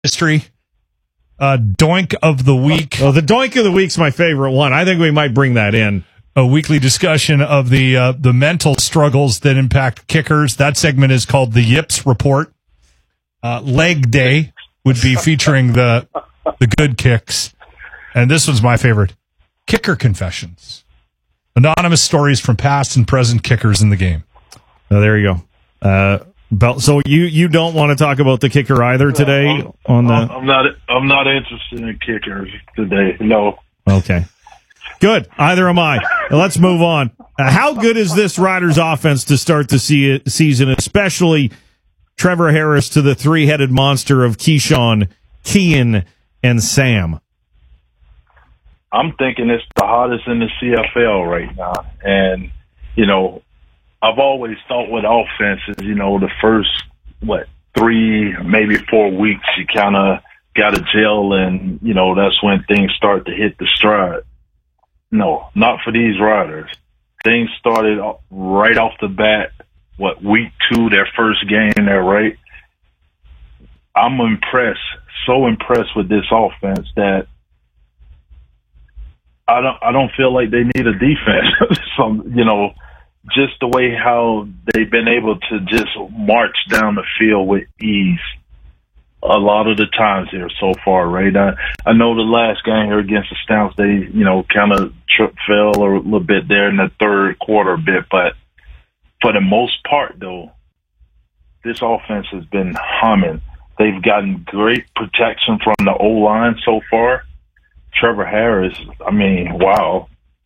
history. Doink of the week. Oh, the Doink of the week's my favorite one. I think we might bring that in. A weekly discussion of the mental struggles that impact kickers. That segment is called the Yips Report. Leg Day would be featuring the good kicks. And this one's my favorite. Kicker Confessions. Anonymous stories from past and present kickers in the game. Oh, there you go. So you don't want to talk about the kicker either today? I'm not interested in kickers today. No. Okay. Good. Either am I. Let's move on. How good is this Riders offense to start the season, especially Trevor Harris to the three-headed monster of Keyshawn, Kean, and Sam? I'm thinking it's the hottest in the CFL right now. And, I've always thought with offenses, the first, 3, maybe 4 weeks, you kind of got to gel and, that's when things start to hit the stride. No, not for these Riders. Things started right off the bat, week 2, their first game there, right? I'm so impressed with this offense that I don't feel like they need a defense. Just the way how they've been able to just march down the field with ease a lot of the times here so far, right? I know the last game here against the Stamps, they, kind of fell a little bit there in the third quarter a bit, but for the most part, though, this offense has been humming. They've gotten great protection from the O-line so far. Trevor Harris, wow,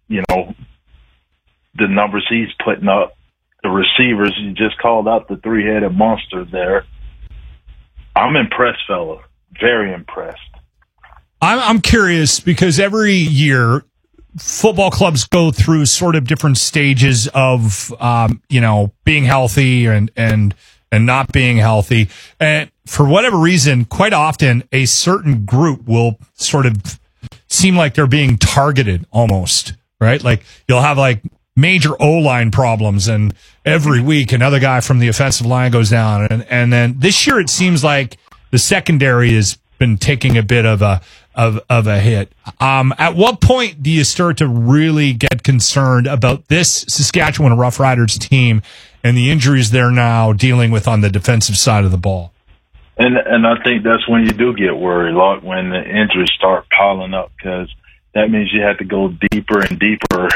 the numbers he's putting up, the receivers, you just called out the three-headed monster there. I'm impressed, fella. Very impressed. I'm curious because every year football clubs go through sort of different stages of, being healthy and not being healthy. And for whatever reason, quite often a certain group will sort of seem like they're being targeted almost, right? Like you'll have major O-line problems, and every week another guy from the offensive line goes down. And then this year it seems like the secondary has been taking a bit of a hit. At what point do you start to really get concerned about this Saskatchewan Roughriders team and the injuries they're now dealing with on the defensive side of the ball? And I think that's when you do get worried, like when the injuries start piling up, because that means you have to go deeper and deeper,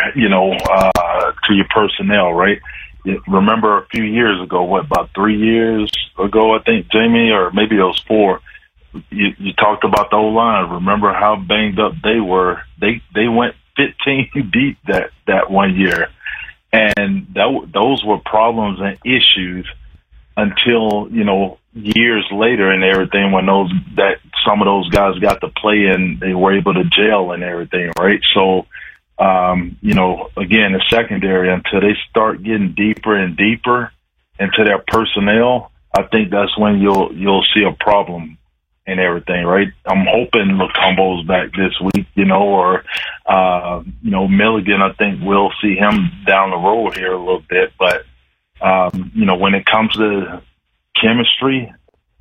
to your personnel, right? Remember a few years ago, about 3 years ago, I think, Jamie, or maybe it was 4, you talked about the O-line. Remember how banged up they were? They went 15 deep that 1 year. And those were problems and issues until, years later and everything, when some of those guys got to play and they were able to gel and everything, right? So, again, the secondary, until they start getting deeper and deeper into their personnel, I think that's when you'll see a problem and everything, right? I'm hoping Lucumbo's back this week, or Milligan. I think we'll see him down the road here a little bit, but when it comes to chemistry,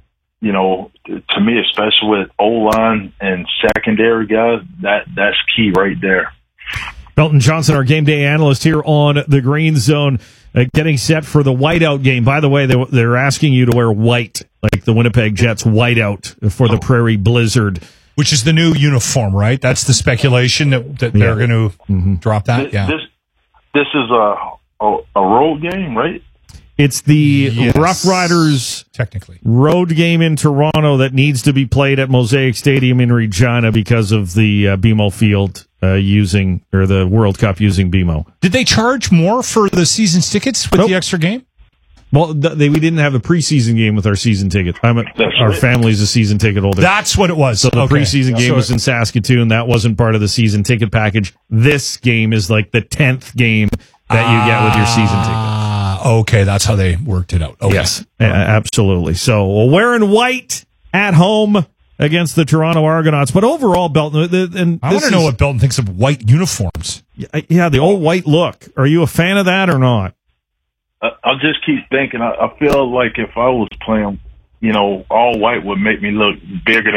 to me, especially with O-line and secondary guys, that's key right there. Belton Johnson, our game day analyst here on the Green Zone, getting set for the whiteout game. By the way, they're asking you to wear white, like the Winnipeg Jets whiteout for the Prairie Blizzard. Which is the new uniform, right? That's the speculation that they're going to drop that? This is a road game, right? It's the Rough Riders technically road game in Toronto that needs to be played at Mosaic Stadium in Regina because of the BMO Field or the World Cup using BMO. Did they charge more for the season tickets with the extra game? Well, we didn't have a preseason game with our season ticket. Our family's a season ticket holder. That's what it was. So the preseason game was in Saskatoon. That wasn't part of the season ticket package. This game is like the 10th game that you get with your season ticket. Okay, that's how they worked it out. Okay. Yes, absolutely. So wearing white at home against the Toronto Argonauts. But overall, Belton, I want to know what Belton thinks of white uniforms. Yeah, the old white look. Are you a fan of that or not? I'll just keep thinking. I feel like if I was playing all white would make me look bigger